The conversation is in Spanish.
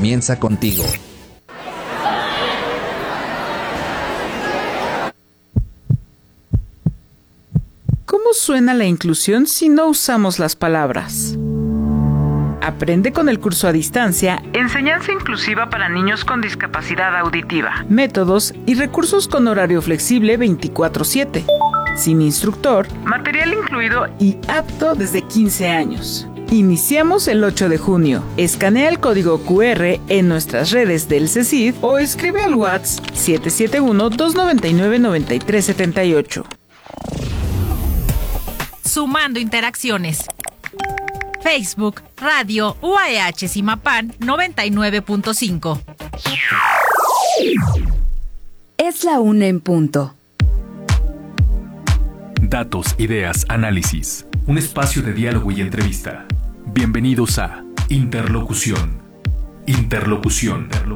comienza contigo. ¿Cómo suena la inclusión si no usamos las palabras? Aprende con el curso a distancia Enseñanza Inclusiva para Niños con Discapacidad Auditiva. Métodos y recursos con horario flexible 24/7. Sin instructor, material incluido y apto desde 15 años. Iniciamos el 8 de junio. Escanea el código QR en nuestras redes del CECID o escribe al WhatsApp 771-299-9378. Sumando interacciones. Facebook, Radio UAH Zimapán 99.5. Es la 1 en punto. Datos, ideas, análisis. Un espacio de diálogo y entrevista. Bienvenidos a Interlocución. Interlocución.